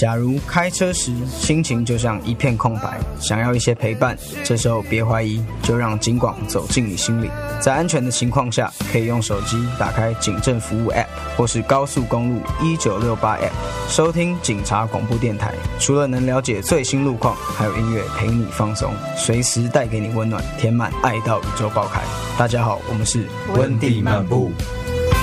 假如开车时心情就像一片空白，想要一些陪伴，这时候别怀疑，就让警广走进你心里。在安全的情况下，可以用手机打开警政服务 App 或是高速公路1968 App 收听警察广播电台。除了能了解最新路况，还有音乐陪你放松，随时带给你温暖，填满爱到宇宙爆开。大家好，我们是温蒂漫步。